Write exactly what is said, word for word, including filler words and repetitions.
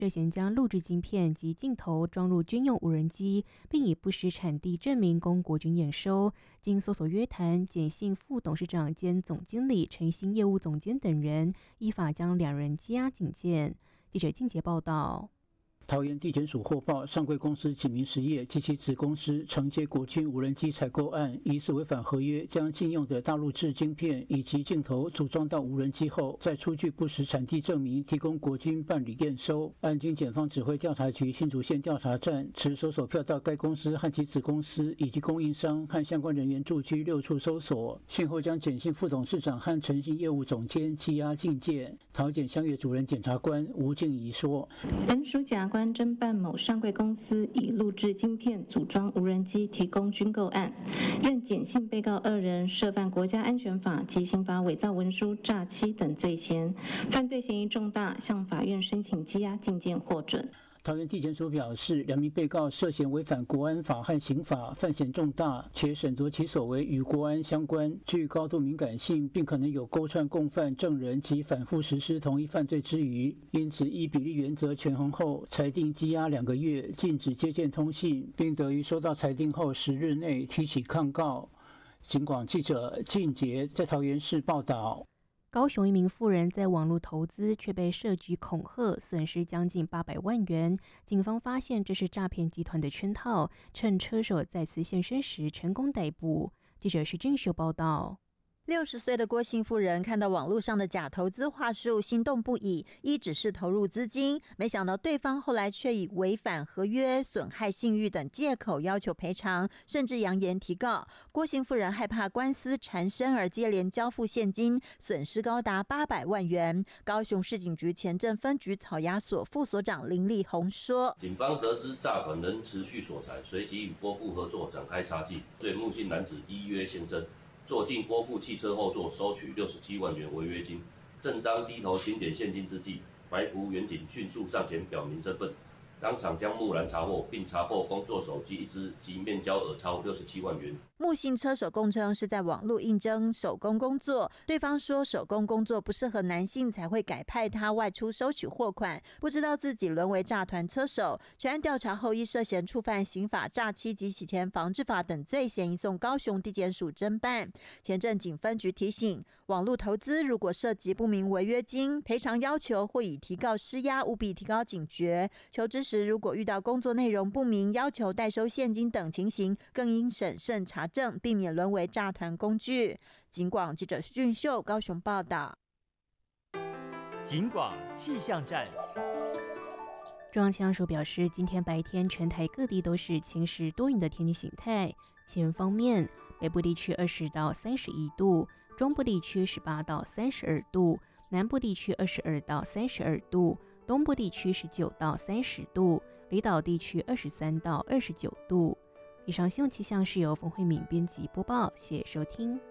涉嫌将录制晶片及镜头装入军用无人机，并以不实产地证明供国军验收。经搜索约谈，简信副董事长兼总经理陈新业务总监等人，依法将两人羁押警戒。记者静杰报道。 桃园地检署获报，上柜公司景明实业及其子公司承接国军无人机采购案，疑似违反合约，将禁用的大陆制晶片以及镜头组装到无人机后，再出具不实产地证明，提供国军办理验收。案经检方指挥调查局新竹县调查站持搜索票到该公司和其子公司以及供应商和相关人员驻居六处搜索，讯后将简信副董事长和诚信业务总监羁押禁见。桃检相越主任检察官吴静怡说：“ 本署检察官侦办某上柜公司以录制晶片组装无人机提供军购案，认简信被告二人涉犯国家安全法及刑法伪造文书、诈欺等罪嫌，犯罪嫌疑重大，向法院申请羁押禁见获准。” 桃园地检署表示，两名被告涉嫌违反国安法和刑法，犯嫌重大，且审酌其所为与国安相关，具高度敏感性，并可能有勾串共犯证人及反复实施同一犯罪之余，因此依比例原则权衡后，裁定羁押两个月，禁止接见通信，并得于收到裁定后十日内提起抗告。警广记者靳杰在桃园市报道。 高雄一名妇人在网络投资，却被设局恐吓，损失将近八百万元。警方发现这是诈骗集团的圈套，趁车手再次现身时成功逮捕。记者徐俊秀报道。 六十岁的郭姓妇人看到网络上的假投资话术，心动不已，一只是投入资金，没想到对方后来却以违反合约、损害信誉等借口要求赔偿，甚至扬言提告。郭姓妇人害怕官司缠身，而接连交付现金，损失高达八百万元。高雄市警局前镇分局草衙所副所长林立宏说：“ 警方得知诈团仍持续索财，随即与郭父合作展开查缉，对木姓男子依约现身。坐进郭父汽车后座，收取六十七万元违约金。正当低头清点现金之际，埋伏员警迅速上前表明身份，当场将木兰查获，并查获工作手机一支及面交额超六十七万元。 木姓车手供称是在网络应征手工工作，对方说手工工作不适合男性，才会改派他外出收取货款，不知道自己沦为诈团车手。全案调查后，依涉嫌触犯刑法、诈欺及洗钱防治法等罪嫌，移送高雄地检署侦办。前镇警分局提醒，网络投资如果涉及不明违约金、赔偿要求或已提告施压，务必提高警觉。求职时如果遇到工作内容不明、要求代收现金等情形，更应审慎查证，避免沦为诈团工具。警广记者徐俊秀高雄报道。 警广气象站。 中央气象署表示，今天白天全台各地都是晴时多云的天气形态。气温方面，北部地区二十到三十一度，中部地区十八到三十二度，南部地区二十二到三十二度，东部地区十九到三十度，离岛地区二十三到二十九度。以上新闻气象是由冯慧敏编辑播报，谢谢收听。